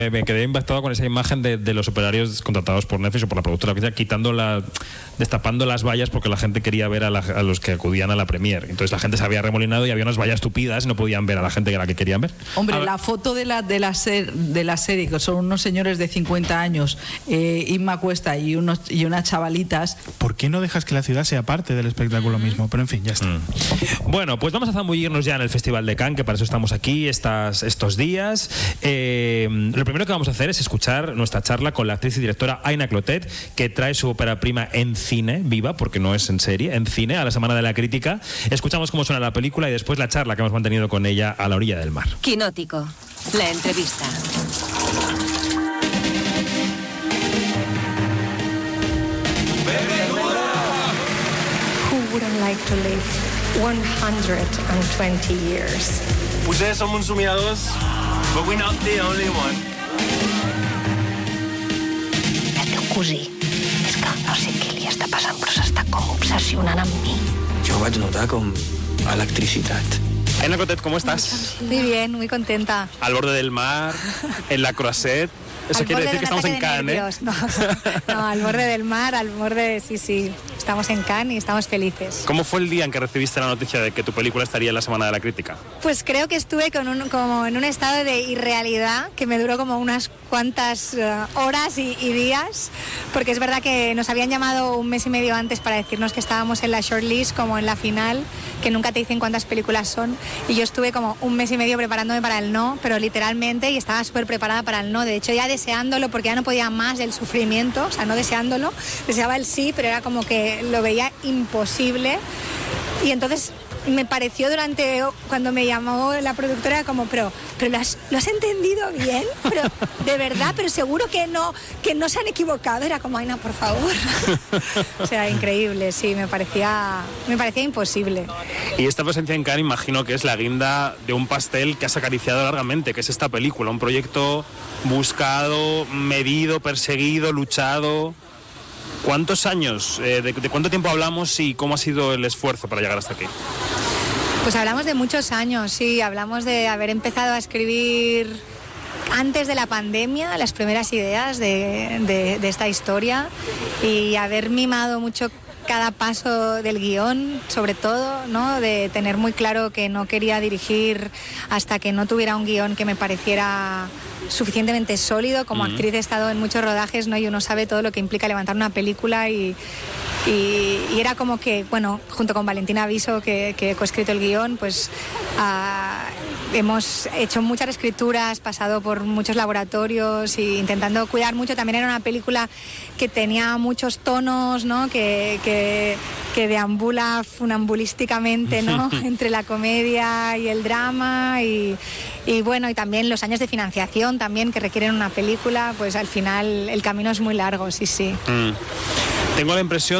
Me quedé impactado con esa imagen de los operarios contratados por Netflix o por la productora, destapando las vallas porque la gente quería ver a los que acudían a la premier. Entonces la gente se había remolinado y había unas vallas tupidas y no podían ver a la gente a la que querían ver. Hombre, la foto de la serie, que son unos señores de 50 años, Inma Cuesta y unas chavalitas. ¿Por qué no dejas que la ciudad sea parte del espectáculo mismo? Pero en fin, ya está. Bueno, pues vamos a zambullirnos ya en el Festival de Cannes, que para eso estamos aquí estos días. Lo primero que vamos a hacer es escuchar nuestra charla con la actriz y directora Aina Clotet, que trae su ópera prima en cine, viva, porque no es en serie, en cine, a la Semana de la Crítica. Escuchamos cómo suena la película y después la charla que hemos mantenido con ella a la orilla del mar. Quinótico, la entrevista. Who wouldn't like to live 120 years? Potser som uns somiadors, but we're not the only one. El teu cosí, és que no sé què li està passant, però s'està com obsessionant amb mi. Jo vaig notar com electricitat. Aina Clotet, ¿cómo estás? Muy bien, muy contenta. Al borde del mar, en la Croisette. Eso quiere decir que estamos en Cannes, ¿eh? No, al borde del mar, sí. Estamos en Cannes y estamos felices. ¿Cómo fue el día en que recibiste la noticia de que tu película estaría en la Semana de la Crítica? Pues creo que estuve como en un estado de irrealidad que me duró como unas cuantas horas y días, porque es verdad que nos habían llamado un mes y medio antes para decirnos que estábamos en la shortlist, como en la final, que nunca te dicen cuántas películas son, y yo estuve como un mes y medio preparándome para el no, pero literalmente, y estaba súper preparada para el no. De hecho, ya deseándolo, porque ya no podía más del sufrimiento, o sea, no deseándolo, deseaba el sí, pero era como que lo veía imposible. Y entonces me pareció cuando me llamó la productora como, pero ¿lo has entendido bien? Pero de verdad, pero seguro que no se han equivocado. Era como, ay no, por favor. O sea, increíble, sí, me parecía imposible. Y esta presencia en Cannes imagino que es la guinda de un pastel que has acariciado largamente, que es esta película, un proyecto buscado, medido, perseguido, luchado. ¿Cuántos años, de cuánto tiempo hablamos y cómo ha sido el esfuerzo para llegar hasta aquí? Pues hablamos de muchos años, sí, hablamos de haber empezado a escribir antes de la pandemia las primeras ideas de esta historia y haber mimado mucho cada paso del guión, sobre todo, ¿no? De tener muy claro que no quería dirigir hasta que no tuviera un guión que me pareciera suficientemente sólido. Como actriz he estado en muchos rodajes, ¿no? Y uno sabe todo lo que implica levantar una película y era como que, bueno, junto con Valentina Viso, que he coescrito el guión, pues hemos hecho muchas reescrituras, pasado por muchos laboratorios e intentando cuidar mucho. También era una película que tenía muchos tonos, ¿no? Que deambula funambulísticamente, ¿no? Entre la comedia y el drama y bueno, y también los años de financiación también que requieren una película, pues al final el camino es muy largo, sí. Tengo la impresión